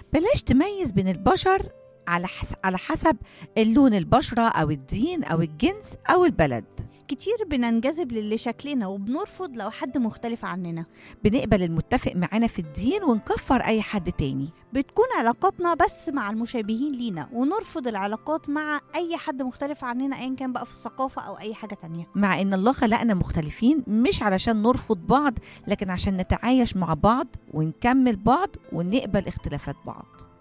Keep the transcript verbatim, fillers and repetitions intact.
بلاش تميز بين البشر على حسب, على حسب اللون، البشرة أو الدين أو الجنس أو البلد. كتير بننجذب للي شكلنا وبنرفض لو حد مختلف عننا. بنقبل المتفق معانا في الدين ونكفر أي حد تاني. بتكون علاقاتنا بس مع المشابهين لينا، ونرفض العلاقات مع أي حد مختلف عننا أيا كان بقى في الثقافة أو أي حاجة تانية. مع إن الله خلقنا مختلفين مش علشان نرفض بعض، لكن عشان نتعايش مع بعض ونكمل بعض ونقبل اختلافات بعض.